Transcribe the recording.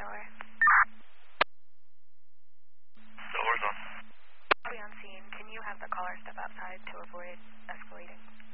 tower. Doors on. I'll be on scene. Can you have the caller step outside to avoid escalating?